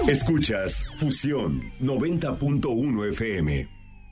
Escuchas Fusión 90.1 FM.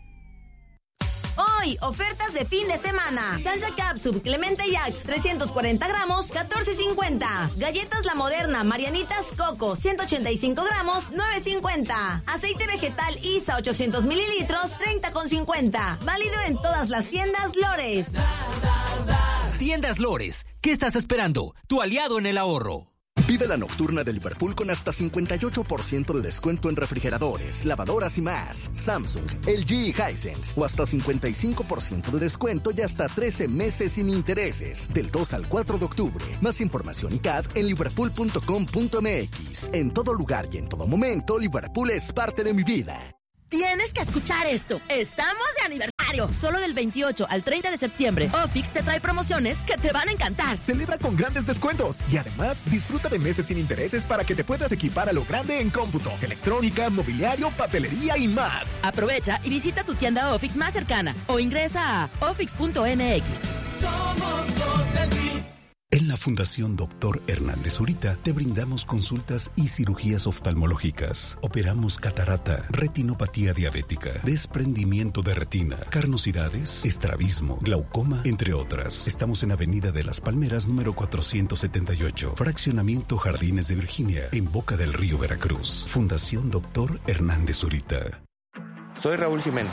Hoy, ofertas de fin de semana. Salsa Capsule Clemente Jax 340 gramos, $14.50. Galletas La Moderna Marianitas Coco 185 gramos, $9.50. Aceite vegetal ISA 800 mililitros, $30.50. Válido en todas las tiendas Lores. Tiendas Lores, ¿qué estás esperando? Tu aliado en el ahorro. Vive la nocturna de Liverpool con hasta 58% de descuento en refrigeradores, lavadoras y más. Samsung, LG y Hisense. O hasta 55% de descuento y hasta 13 meses sin intereses. Del 2 al 4 de octubre. Más información y CAD en liverpool.com.mx. En todo lugar y en todo momento, Liverpool es parte de mi vida. Tienes que escuchar esto. Estamos de aniversario. Solo del 28 al 30 de septiembre, Office te trae promociones que te van a encantar. Celebra con grandes descuentos y además disfruta de meses sin intereses para que te puedas equipar a lo grande en cómputo, electrónica, mobiliario, papelería y más. Aprovecha y visita tu tienda Office más cercana o ingresa a office.mx. Somos los del PRI. En la Fundación Dr. Hernández Zurita te brindamos consultas y cirugías oftalmológicas. Operamos catarata, retinopatía diabética, desprendimiento de retina, carnosidades, estrabismo, glaucoma, entre otras. Estamos en Avenida de las Palmeras, número 478, Fraccionamiento Jardines de Virginia, en Boca del Río, Veracruz. Fundación Dr. Hernández Zurita. Soy Raúl Jiménez.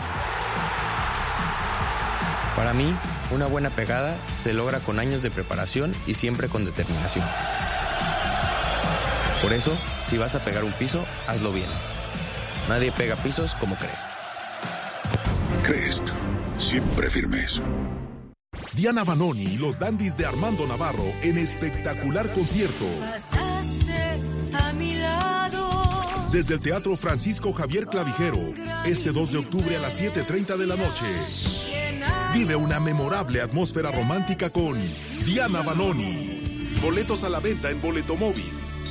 Para mí, una buena pegada se logra con años de preparación y siempre con determinación. Por eso, si vas a pegar un piso, hazlo bien. Nadie pega pisos como Crest. Crest, siempre firmes. Diana Vanoni y los Dandies de Armando Navarro en espectacular concierto. Pasaste a mi lado. Desde el Teatro Francisco Javier Clavijero, este 2 de octubre a las 7:30 de la noche. Vive una memorable atmósfera romántica con Diana Vanoni. Boletos a la venta en Boleto Móvil.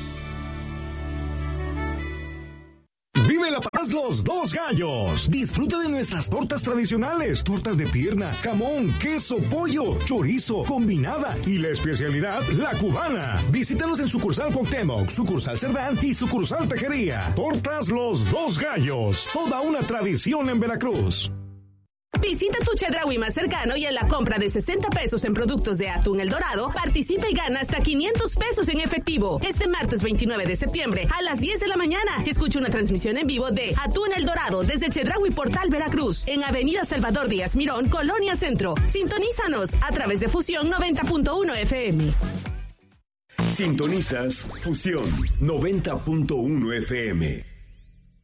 Vive la paz Los Dos Gallos. Disfruta de nuestras tortas tradicionales, tortas de pierna, jamón, queso, pollo, chorizo, combinada y la especialidad, la cubana. Visítanos en sucursal Cuauhtémoc, sucursal Cerdán y sucursal Tejería. Tortas Los Dos Gallos, toda una tradición en Veracruz. Visita tu Chedraui más cercano y en la compra de 60 pesos en productos de atún El Dorado, participa y gana hasta 500 pesos en efectivo. Este martes 29 de septiembre a las 10 de la mañana, escucha una transmisión en vivo de Atún El Dorado desde Chedraui Portal Veracruz, en Avenida Salvador Díaz Mirón, Colonia Centro. Sintonízanos a través de Fusión 90.1 FM. Sintonizas Fusión 90.1 FM.